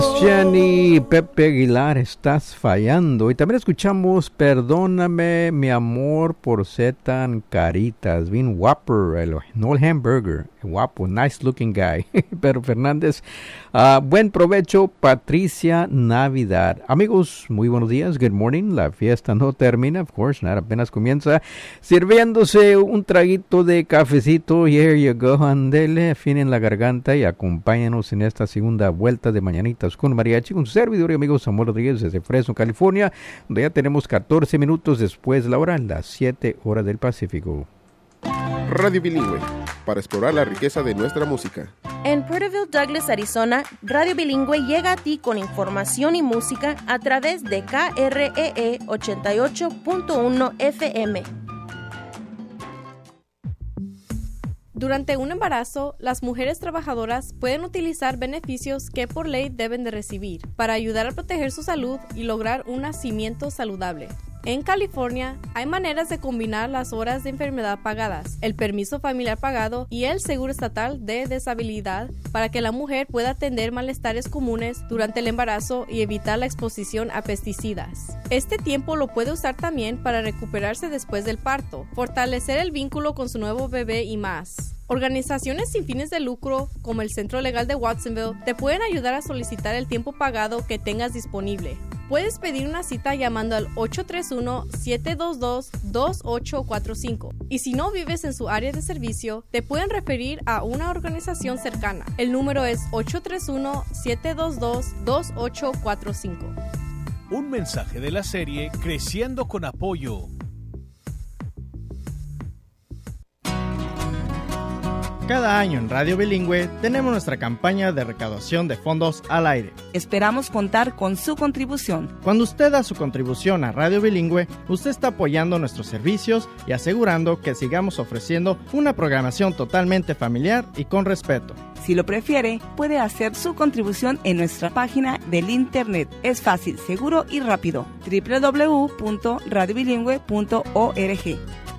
Jenny, Pepe Aguilar, estás fallando. Y también escuchamos Perdóname, mi amor, por ser tan caritas. Bien guapo, el Noel Hamburger. Guapo, nice looking guy. Pedro Fernández, buen provecho, Patricia Navidad. Amigos, muy buenos días, good morning. La fiesta no termina, of course, nada, apenas comienza. Sirviéndose un traguito de cafecito, here you go, andele, afinen la garganta y acompáñanos en esta segunda vuelta de Mañanitas con Mariachi, con su servidor y amigo Samuel Rodríguez desde Fresno, California, donde ya tenemos 14 minutos después de la hora, las 7 horas del Pacífico. Radio Bilingüe, para explorar la riqueza de nuestra música. En Porterville, Douglas, Arizona, Radio Bilingüe llega a ti con información y música a través de KREE 88.1 FM. Durante un embarazo, las mujeres trabajadoras pueden utilizar beneficios que por ley deben de recibir para ayudar a proteger su salud y lograr un nacimiento saludable. En California, hay maneras de combinar las horas de enfermedad pagadas, el permiso familiar pagado y el seguro estatal de deshabilidad para que la mujer pueda atender malestares comunes durante el embarazo y evitar la exposición a pesticidas. Este tiempo lo puede usar también para recuperarse después del parto, fortalecer el vínculo con su nuevo bebé y más. Organizaciones sin fines de lucro, como el Centro Legal de Watsonville, te pueden ayudar a solicitar el tiempo pagado que tengas disponible. Puedes pedir una cita llamando al 831-722-2845. Y si no vives en su área de servicio, te pueden referir a una organización cercana. El número es 831-722-2845. Un mensaje de la serie Creciendo con Apoyo. Cada año en Radio Bilingüe tenemos nuestra campaña de recaudación de fondos al aire. Esperamos contar con su contribución. Cuando usted da su contribución a Radio Bilingüe, usted está apoyando nuestros servicios y asegurando que sigamos ofreciendo una programación totalmente familiar y con respeto. Si lo prefiere, puede hacer su contribución en nuestra página del internet. Es fácil, seguro y rápido. www.radiobilingüe.org.